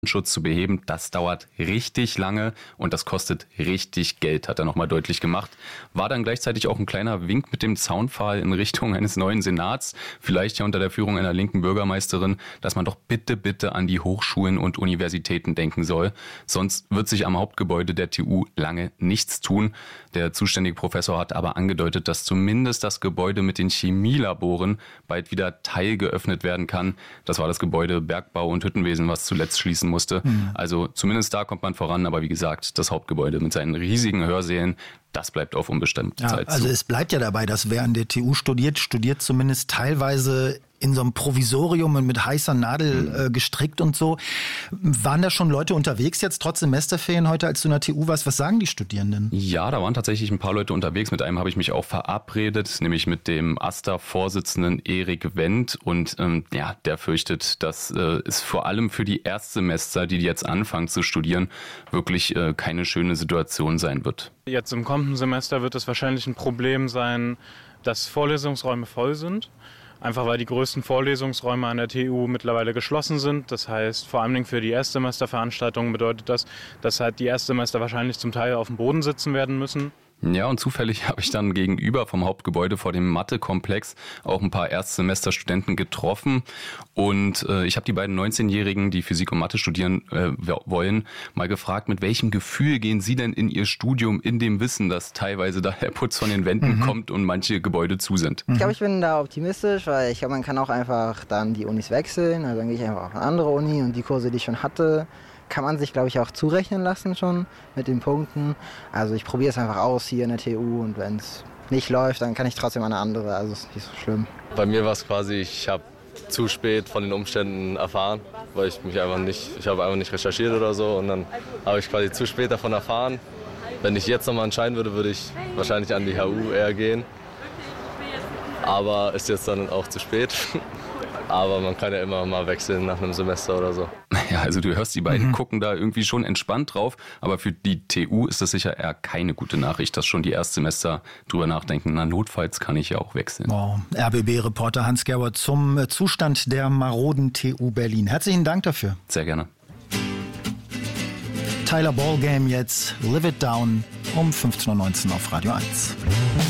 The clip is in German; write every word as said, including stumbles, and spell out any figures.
Schutz zu beheben, das dauert richtig lange und das kostet richtig Geld, hat er nochmal deutlich gemacht. War dann gleichzeitig auch ein kleiner Wink mit dem Zaunpfahl in Richtung eines neuen Senats, vielleicht ja unter der Führung einer linken Bürgermeisterin, dass man doch bitte, bitte an die Hochschulen und Universitäten denken soll. Sonst wird sich am Hauptgebäude der T U lange nichts tun. Der zuständige Professor hat aber angedeutet, dass zumindest das Gebäude mit den Chemielaboren bald wieder teilgeöffnet werden kann. Das war das Gebäude Bergbau und Hüttenwesen, was zuletzt schließen musste. Mhm. Also zumindest da kommt man voran, aber wie gesagt, das Hauptgebäude mit seinen riesigen Hörsälen, das bleibt auf unbestimmte ja, Zeit also zu. Es bleibt ja dabei, dass wer an der T U studiert, studiert zumindest teilweise in so einem Provisorium und mit heißer Nadel mhm. äh, gestrickt und so. Waren da schon Leute unterwegs jetzt trotz Semesterferien heute, als du in der T U warst? Was sagen die Studierenden? Ja, da waren tatsächlich ein paar Leute unterwegs. Mit einem habe ich mich auch verabredet, nämlich mit dem AStA-Vorsitzenden Erik Wendt. Und ähm, ja, der fürchtet, dass äh, es vor allem für die Erstsemester, die jetzt anfangen zu studieren, wirklich äh, keine schöne Situation sein wird. Jetzt im kommenden Semester wird es wahrscheinlich ein Problem sein, dass Vorlesungsräume voll sind. Einfach weil die größten Vorlesungsräume an der T U mittlerweile geschlossen sind. Das heißt, vor allem für die Erstsemesterveranstaltungen bedeutet das, dass halt die Erstsemester wahrscheinlich zum Teil auf dem Boden sitzen werden müssen. Ja, und zufällig habe ich dann gegenüber vom Hauptgebäude vor dem Mathe-Komplex auch ein paar Erstsemesterstudenten getroffen. Und äh, ich habe die beiden neunzehnjährigen, die Physik und Mathe studieren äh, wollen, mal gefragt, mit welchem Gefühl gehen sie denn in ihr Studium in dem Wissen, dass teilweise da der Putz von den Wänden mhm. kommt und manche Gebäude zu sind. Ich glaube, ich bin da optimistisch, weil ich glaube, man kann auch einfach dann die Unis wechseln. Also dann gehe ich einfach auf eine andere Uni und die Kurse, die ich schon hatte, kann man sich, glaube ich, auch zurechnen lassen schon mit den Punkten. Also ich probiere es einfach aus hier in der T U und wenn es nicht läuft, dann kann ich trotzdem eine andere. Also es ist nicht so schlimm. Bei mir war es quasi, ich habe zu spät von den Umständen erfahren, weil ich mich einfach nicht, ich habe einfach nicht recherchiert oder so und dann habe ich quasi zu spät davon erfahren. Wenn ich jetzt nochmal entscheiden würde, würde ich wahrscheinlich an die H U eher gehen. Aber ist jetzt dann auch zu spät. Aber man kann ja immer mal wechseln nach einem Semester oder so. Ja, also du hörst, die beiden mhm. gucken da irgendwie schon entspannt drauf. Aber für die T U ist das sicher eher keine gute Nachricht, dass schon die Erstsemester drüber nachdenken. Na, notfalls kann ich ja auch wechseln. Wow. R B B-Reporter Hans Gerber zum Zustand der maroden T U Berlin. Herzlichen Dank dafür. Sehr gerne. Tyler Ballgame jetzt, Live It Down um fünfzehn Uhr neunzehn auf Radio eins.